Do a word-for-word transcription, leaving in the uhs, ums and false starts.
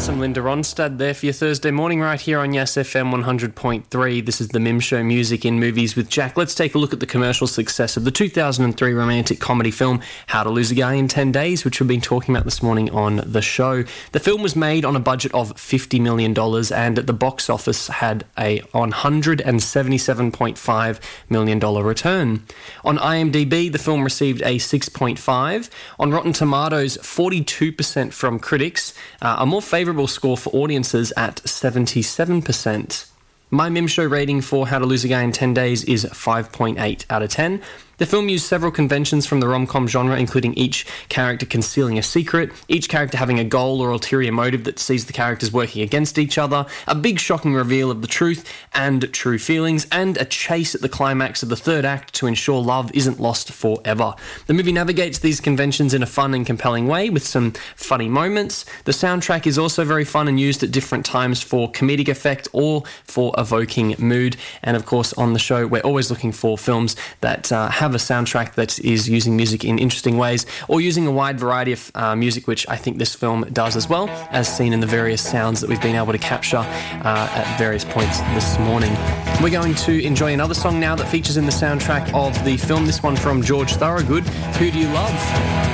And Linda Ronstadt there for your Thursday morning right here on Yes F M one hundred point three. This is the Mim Show, Music in Movies with Jack. Let's take a look at the commercial success of the two thousand three romantic comedy film How to Lose a Guy in ten days, which we've been talking about this morning on the show. The film was made on a budget of fifty million dollars and at the box office had a one hundred seventy-seven point five million dollars return. On IMDb, the film received a six point five. On Rotten Tomatoes, forty-two percent from critics, uh, a more favourable score for audiences at seventy-seven percent. My Mim Show rating for How to Lose a Guy in ten days is five point eight out of ten. The film used several conventions from the rom-com genre, including each character concealing a secret, each character having a goal or ulterior motive that sees the characters working against each other, a big shocking reveal of the truth and true feelings, and a chase at the climax of the third act to ensure love isn't lost forever. The movie navigates these conventions in a fun and compelling way with some funny moments. The soundtrack is also very fun and used at different times for comedic effect or for evoking mood. And of course, on the show, we're always looking for films that uh, have a soundtrack that is using music in interesting ways or using a wide variety of uh, music, which I think this film does as well, as seen in the various sounds that we've been able to capture uh, at various points this morning. We're going to enjoy another song now that features in the soundtrack of the film, this one from George Thorogood, Who Do You Love?